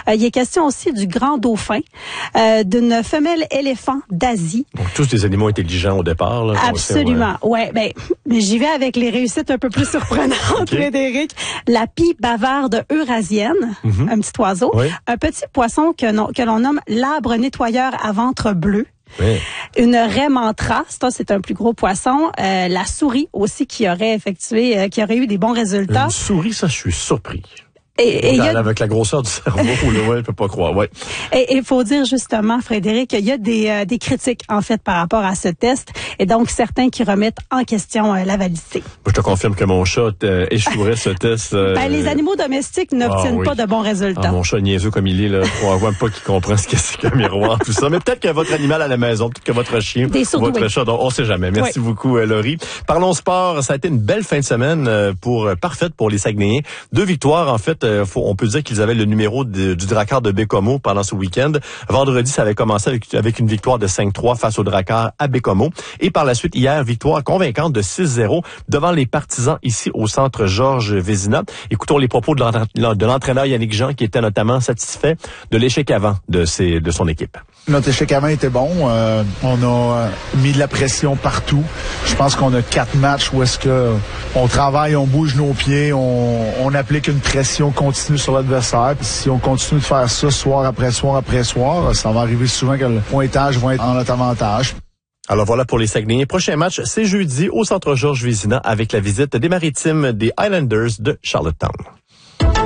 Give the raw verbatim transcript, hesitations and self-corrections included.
Euh, il est question aussi du grand dauphin, euh, d'une femelle éléphant d'Asie. Donc, tous des animaux intelligents au départ. Là, Absolument. Sait, ouais. ouais, ben, mais j'y vais avec les réussites un peu plus surprenantes, okay. Frédéric. La pie bavarde eurasienne, mm-hmm. un petit oiseau. Oui. Un petit poisson que, non, que l'on nomme l'arbre nettoyeur à ventre bleu. Oui. Une raie mantra, ça c'est un plus gros poisson. Euh, la souris aussi qui aurait effectué, euh, qui aurait eu des bons résultats. Une souris, ça je suis surpris. Et, et a... Avec la grosseur du cerveau, là, ouais, je peux pas croire, ouais. Et il faut dire justement, Frédéric, qu'il y a des, euh, des critiques, en fait, par rapport à ce test, et donc certains qui remettent en question euh, la validité. Je te confirme que mon chat euh, échouerait ce test. Euh... Ben, les animaux domestiques n'obtiennent ah, oui. pas de bons résultats. Ah, mon chat niaiseux comme il est, là, on voit pas qu'il comprend ce que c'est qu'un miroir, tout ça. Mais peut-être que votre animal à la maison, peut-être que votre chien, des votre oui. chat, donc on sait jamais. Merci oui. beaucoup, euh, Laurie. Parlons sport, ça a été une belle fin de semaine euh, pour euh, parfaite pour les Saguenayens. Deux victoires, en fait, euh, faut, on peut dire qu'ils avaient le numéro de, du Drakkar de Baie-Comeau pendant ce week-end. Vendredi, ça avait commencé avec, avec une victoire de cinq trois face au Drakkar à Baie-Comeau. Et par la suite, hier, victoire convaincante de six zéro devant les Partisans ici au centre Georges Vézina. Écoutons les propos de l'entraîneur Yannick Jean qui était notamment satisfait de l'échec avant de, ses, de son équipe. Notre échec avant était bon. Euh, on a mis de la pression partout. Je pense qu'on a quatre matchs où est-ce que on travaille, on bouge nos pieds, on, on applique une pression continue sur l'adversaire. Puis si on continue de faire ça soir après soir après soir, ça va arriver souvent que le pointage va être en notre avantage. Alors voilà pour les Saguenayens. Prochain match, c'est jeudi au centre Georges Vézina avec la visite des Maritimes des Highlanders de Charlottetown.